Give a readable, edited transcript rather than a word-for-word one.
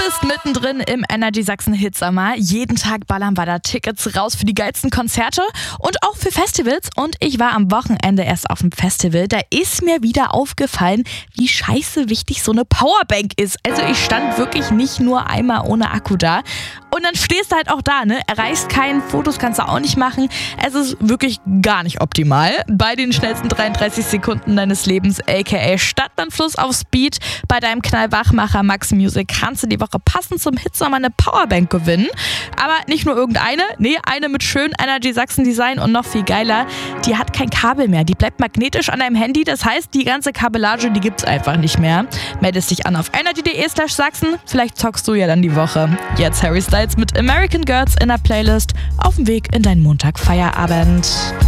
bist mittendrin im Energy Sachsen Hitsommer. Jeden Tag ballern wir da Tickets raus für die geilsten Konzerte und auch für Festivals. Und ich war am Wochenende erst auf dem Festival. Da ist mir wieder aufgefallen, wie scheiße wichtig so eine Powerbank ist. Also ich stand wirklich nicht nur einmal ohne Akku da. Und dann stehst du halt auch da, ne? Erreichst keinen, Fotos kannst du auch nicht machen. Es ist wirklich gar nicht optimal. Bei den schnellsten 33 Sekunden deines Lebens, aka Stadtlandfluss auf Speed, bei deinem Knallwachmacher Max Music kannst du die Woche passend zum Hitsommer eine Powerbank gewinnen. Aber nicht nur irgendeine, nee, eine mit schönem Energy Sachsen Design und noch viel geiler, die hat kein Kabel mehr. Die bleibt magnetisch an deinem Handy, das heißt, die ganze Kabellage, die gibt's einfach nicht mehr. Meldest dich an auf energy.de/Sachsen, vielleicht zockst du ja dann die Woche. Jetzt Harry Styles mit American Girls in der Playlist auf dem Weg in deinen Montag-Feierabend.